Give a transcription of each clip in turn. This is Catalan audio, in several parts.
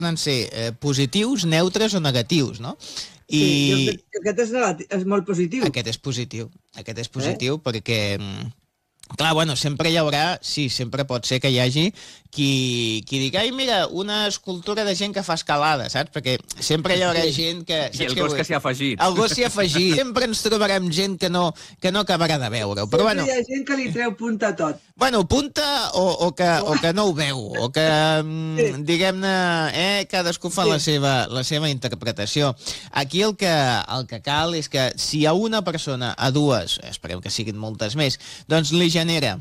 poden ser positius, neutres o negatius, no? Sí, aquest és molt positiu. Aquest és positiu perquè... Clar, bueno, sempre hi haurà, sí, sempre pot ser que hi hagi qui digui, ai, mira, una escultura de gent que fa escalada, saps? Perquè sempre hi haurà gent que... I el gos que s'hi ha afegit. El gos s'hi ha afegit. Sempre ens trobarem gent que no acabarà de veure-ho. Però, bueno, hi ha gent que li treu punta a tot. Bueno, punta o que no ho veu, o que, diguem-ne, cadascú fa la seva interpretació. Aquí el que cal és que si a una persona, a dues, esperem que siguin moltes més, doncs li genera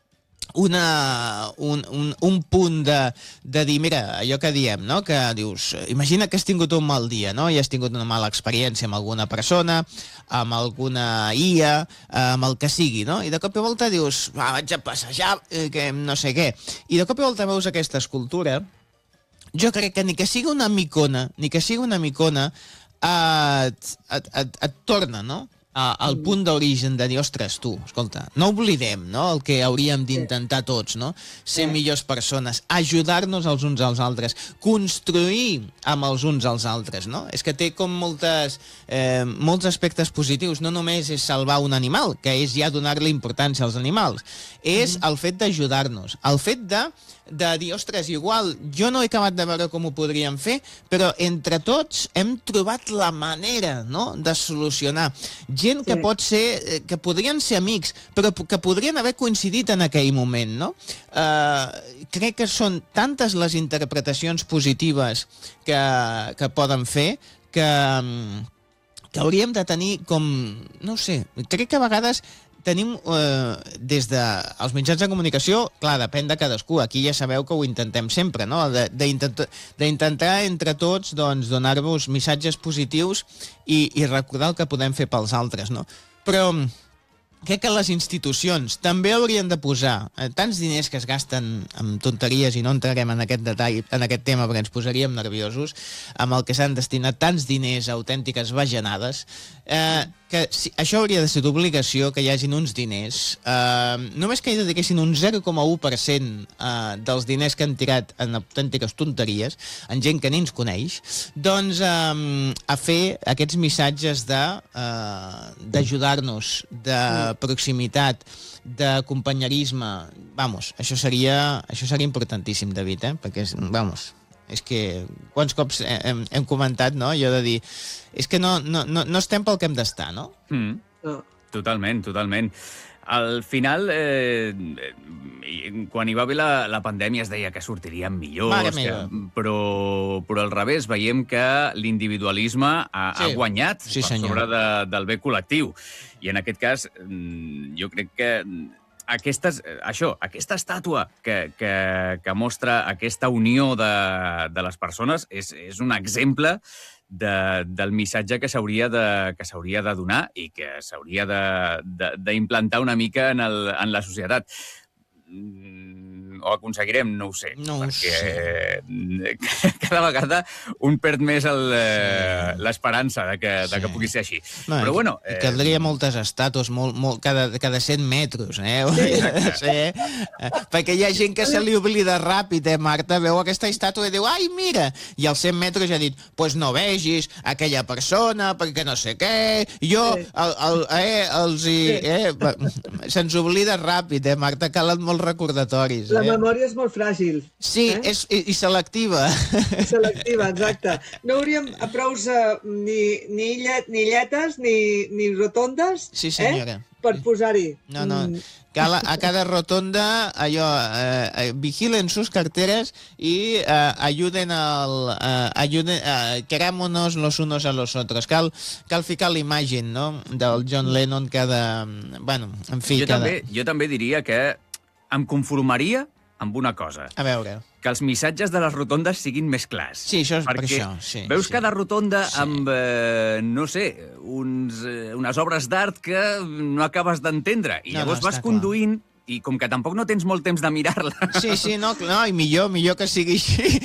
un punt de dir, mira, allò que diem, no? Que dius, imagina que has tingut un mal dia, no? I has tingut una mala experiència amb alguna persona, amb alguna IA, amb el que sigui, no? I de cop i volta dius, vaig a passejar, que no sé què. I de cop i volta veus aquesta escultura, jo crec que ni que sigui una micona, et torna, no? Al punt d'origen de dir, ostres, tu, escolta, no oblidem, no?, el que hauríem d'intentar tots, no?, ser millors persones, ajudar-nos els uns als altres, construir amb els uns als altres, no? És que té com molts aspectes positius, no només és salvar un animal, que és ja donar-li importància als animals, és el fet d'ajudar-nos, el fet de dir, ostres, igual, jo no he acabat de veure com ho podríem fer, però entre tots hem trobat la manera, no?, de solucionar. Gent que pot ser, que podrien ser amics, però que podrien haver coincidit en aquell moment, no? Crec que són tantes les interpretacions positives que poden fer que hauríem de tenir com, no sé, crec que a vegades tenim, des dels mitjans de comunicació, clar, depèn de cadascú, aquí ja sabeu que ho intentem sempre, no?, d'intentar entre tots, doncs, donar-vos missatges positius i recordar el que podem fer pels altres, no? Però crec que les institucions també haurien de posar tants diners que es gasten en tonteries, i no entrarem en aquest detall, en aquest tema, perquè ens posaríem nerviosos, amb el que s'han destinat tants diners a autèntiques bajanades, que això hauria de ser d'obligació, que hi hagin uns diners, només que hi dediquessin un 0,1% dels diners que han tirat en autèntiques tonteries, en gent que ni ens coneix, doncs a fer aquests missatges d'ajudar-nos, de proximitat, de companyerisme. Vamos, això seria importantíssim, David, perquè, vamos, és que quants cops hem comentat, no?, allò de dir, és que no estem pel que hem d'estar, no? Totalment, totalment. Al final, quan hi va haver la pandèmia es deia que sortiríem millors, però al revés, veiem que l'individualisme ha guanyat per sobre del bé col·lectiu. I en aquest cas, jo crec que aquesta estàtua que mostra aquesta unió de les persones és un exemple del missatge que s'hauria de donar i que s'hauria d'implantar una mica en la societat. Ho aconseguirem? No ho sé. Perquè cada vegada un perd més l'esperança de que pugui ser així. Però bueno... Caldria moltes estàtues, cada 100 metres, perquè hi ha gent que se li oblida ràpid, Marta? Veu aquesta estàtua i diu, ai, mira! I als 100 metres ja ha dit, doncs no vegis aquella persona, perquè no sé què... Jo, se'ns oblida ràpid, Marta? Calen molts recordatoris. La memòria és molt fràgil. Sí, i selectiva. Selectiva, exacte. No hauríem prou ni lletes ni rotondes per posar-hi. No. A cada rotonda, allò, vigilen sus carteres i ayuden, querámonos los unos a los otros. Cal ficar l'imatge, no?, del John Lennon bueno, en fi... Jo també diria que em conformaria amb una cosa. A veure. Que els missatges de les rotondes siguin més clars. Sí, això és per això. Veus cada rotonda amb, no sé, unes obres d'art que no acabes d'entendre. I llavors vas conduint i com que tampoc no tens molt temps de mirar-la... Sí, i millor que sigui així.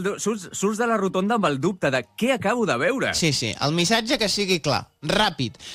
Surts de la rotonda amb el dubte de què acabo de veure. Sí, el missatge que sigui clar, ràpid.